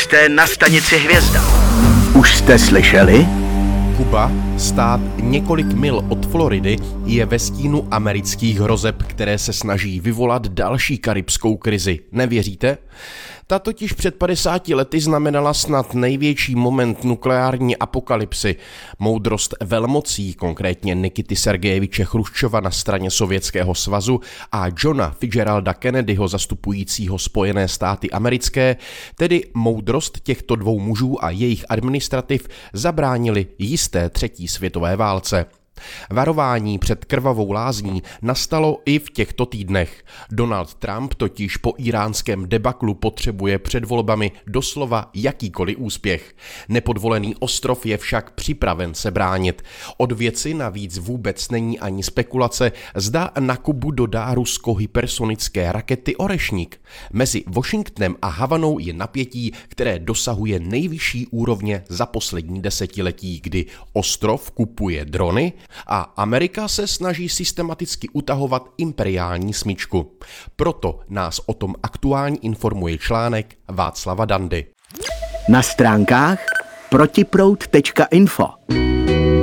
Jste na stanici Hvězda. Už jste slyšeli? Kuba, stát několik mil od Floridy, je ve stínu amerických hrozeb, které se snaží vyvolat další karibskou krizi. Nevěříte? Ta totiž před 50 lety znamenala snad největší moment nukleární apokalypsy. Moudrost velmocí, konkrétně Nikity Sergejeviče Chruščova na straně Sovětského svazu a Johna Fitzgeralda Kennedyho zastupujícího Spojené státy americké, tedy moudrost těchto dvou mužů a jejich administrativ zabránili jisté třetí světové válce. Varování před krvavou lázní nastalo i v těchto týdnech. Donald Trump totiž po íránském debaklu potřebuje před volbami doslova jakýkoliv úspěch. Nepodvolený ostrov je však připraven se bránit. Od věci navíc vůbec není ani spekulace, zda na Kubu dodá Rusko hypersonické rakety Orešník. Mezi Washingtonem a Havanou je napětí, které dosahuje nejvyšší úrovně za poslední desetiletí, kdy ostrov kupuje drony a Amerika se snaží systematicky utahovat imperiální smyčku. Proto nás o tom aktuálně informuje článek Václava Dandy. Na stránkách protiproud.info